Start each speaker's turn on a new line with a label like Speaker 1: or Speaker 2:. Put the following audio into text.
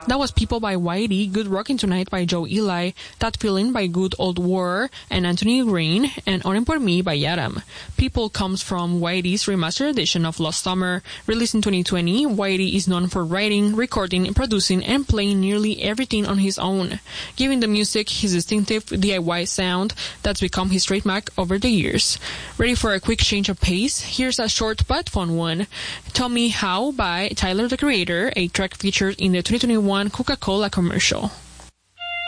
Speaker 1: That was People by Whitey, Good Rockin' Tonight by Joe Eli, That Feeling by Good Old War and Anthony Green, and Oren Por Me by Adam. People comes from Whitey's remastered edition of Lost Summer. Released in 2020, Whitey is known for writing, recording, producing, and playing nearly everything on his own, giving the music his distinctive DIY sound that's become his trademark over the years. Ready for a quick change of pace? Here's a short but fun one. Tell Me How by Tyler, the Creator, a track featured in the 2021 Coca-Cola commercial.